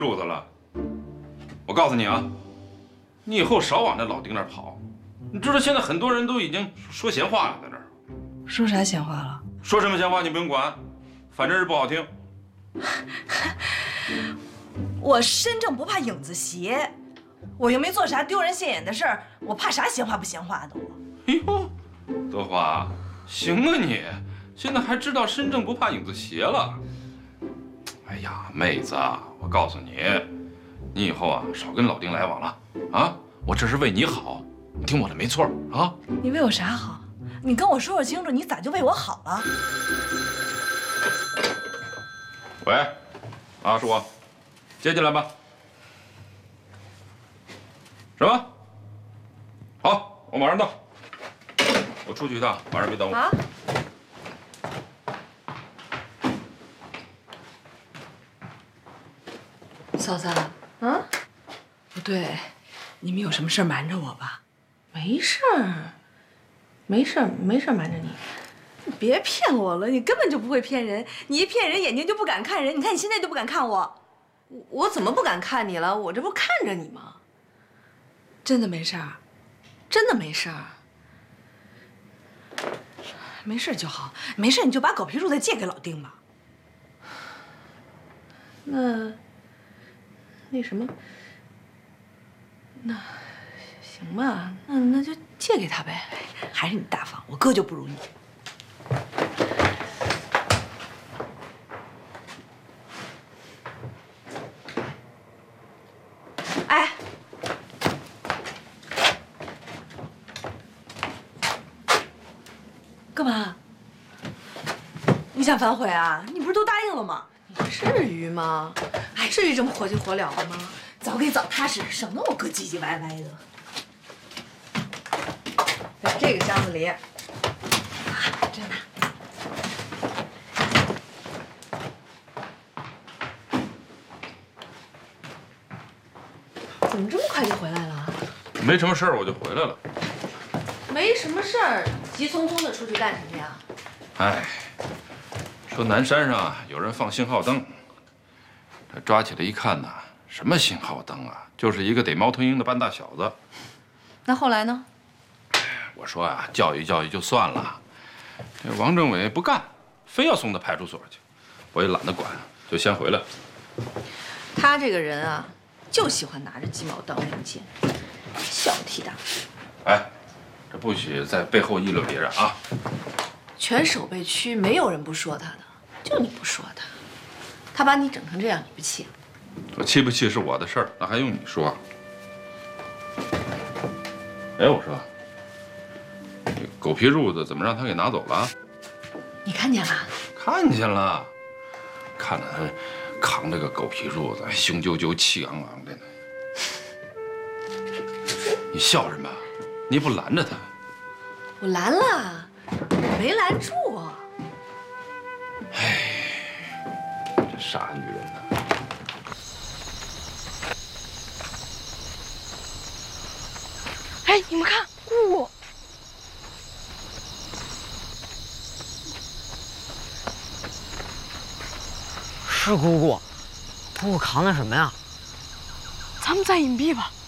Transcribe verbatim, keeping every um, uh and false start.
柱子了。我告诉你啊，你以后少往那老丁那儿跑。你知道现在很多人都已经说闲话了，在这儿。 说啥闲话了？ 说什么闲话你不用管，反正是不好听。 我身正不怕影子斜，我又没做啥丢人现眼的事儿，我怕啥闲话不闲话的我？ 哎呦，德华，行啊你，现在还知道身正不怕影子斜了。哎呀，妹子，我告诉你，你以后啊少跟老丁来往了啊！我这是为你好，你听我的没错啊。 你为我啥好？你跟我说说清楚，你咋就为我好了？ 喂，啊，是我，接进来吧。什么？好，我马上到。我出去一趟，晚上别等我。 啊？嫂子，嗯，不对，你们有什么事瞒着我吧？ 没事儿，没事儿，没事儿瞒着你。 你别骗我了，你根本就不会骗人，你一骗人眼睛就不敢看人。你看你现在就不敢看我， 我我怎么不敢看你了？我这不看着你吗？ 真的没事儿， 真的没事儿。 没事就好，没事你就把狗皮褥子借给老丁吧。 那那什么，那行吧，那那就借给他呗。 还是你大方，我哥就不如你。哎，干嘛？你想反悔啊？你不是都答应了吗？ 你至于吗？哎，至于这么火急火燎的吗？ 早给早踏实，省得我哥唧唧歪歪的。 在这个箱子里。 真的。 怎么这么快就回来了？ 没什么事儿，我就回来了。 没什么事儿，急匆匆的出去干什么呀？ 哎，说南山上啊有人放信号灯，这抓起来一看呐，什么信号灯啊，就是一个逮猫头鹰的半大小子。 那后来呢？ 我说啊，教育教育就算了，这王政委不干，非要送到派出所去，我也懒得管，就先回来了。 他这个人啊，就喜欢拿着鸡毛当令箭，小题大做。 哎，这不许在背后议论别人啊！ 全守备区没有人不说他的，就你不说他。他把你整成这样，你不气？ 我气不气是我的事儿，那还用你说？哎，我说，这狗皮褥子怎么让他给拿走了？ 你看见了？ 看见了，看着他扛着个狗皮褥子，雄赳赳、气昂昂的呢。你笑什么？你不拦着他？ 我拦了，我没拦住。 哎，这傻女人呐！ 哎，你们看，姑姑。 是姑姑，姑姑扛的什么呀？ 咱们再隐蔽吧。